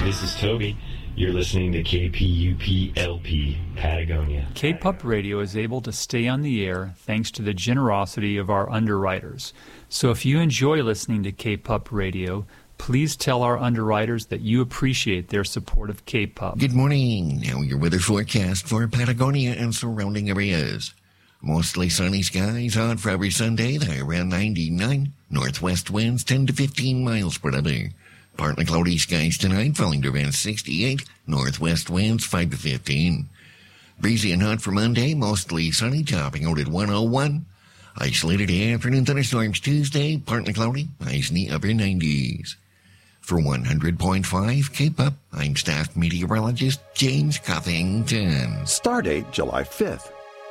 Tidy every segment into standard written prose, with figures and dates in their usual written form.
This is Toby. You're listening to KPUP-LP, Patagonia. K-Pup Radio is able to stay on the air thanks to the generosity of our underwriters. So if you enjoy listening to K-Pup Radio, please tell our underwriters that you appreciate their support of K-Pup. Good morning. Now your weather forecast for Patagonia and surrounding areas. Mostly sunny skies, hot for every Sunday, high around 99. Northwest winds 10 to 15 miles per hour. Partly cloudy skies tonight, falling to around 68. Northwest winds 5 to 15. Breezy and hot for Monday, mostly sunny, topping out at 101. Isolated afternoon thunderstorms Tuesday, partly cloudy, highs in the upper 90s. For 100.5 K-Pup, I'm staff meteorologist James Coffington. Stardate July 5th.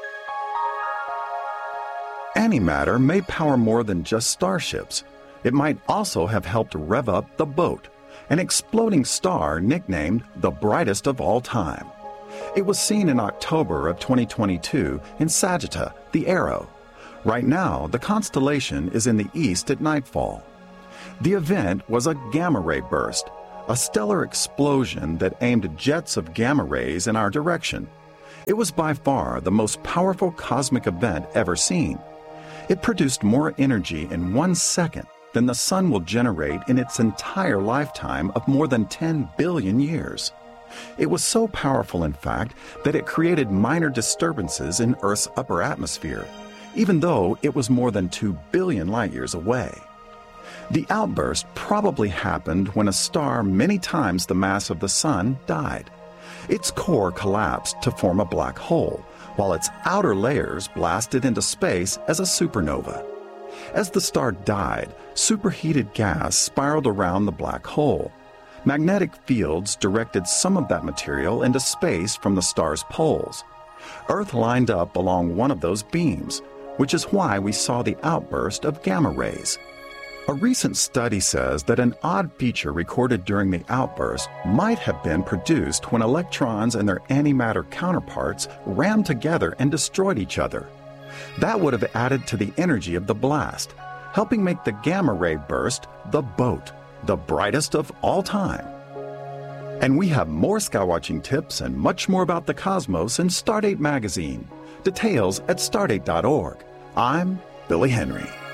Antimatter may power more than just starships. It might also have helped rev up the boat, an exploding star nicknamed the brightest of all time. It was seen in October of 2022 in Sagitta, the Arrow. Right now, the constellation is in the east at nightfall. The event was a gamma-ray burst, a stellar explosion that aimed jets of gamma rays in our direction. It was by far the most powerful cosmic event ever seen. It produced more energy in 1 second than the sun will generate in its entire lifetime of more than 10 billion years. It was so powerful, in fact, that it created minor disturbances in Earth's upper atmosphere, even though it was more than 2 billion light years away. The outburst probably happened when a star many times the mass of the sun died. Its core collapsed to form a black hole, while its outer layers blasted into space as a supernova. As the star died, superheated gas spiraled around the black hole. Magnetic fields directed some of that material into space from the star's poles. Earth lined up along one of those beams, which is why we saw the outburst of gamma rays. A recent study says that an odd feature recorded during the outburst might have been produced when electrons and their antimatter counterparts rammed together and destroyed each other. That would have added to the energy of the blast, helping make the gamma ray burst the boat, the brightest of all time. And we have more skywatching tips and much more about the cosmos in Stardate magazine. Details at stardate.org. I'm Billy Henry.